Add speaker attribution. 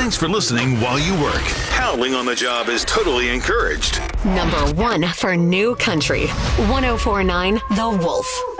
Speaker 1: Thanks for listening while you work. Howling on the job is totally encouraged.
Speaker 2: Number 1 for New Country, 104.9 The Wolf.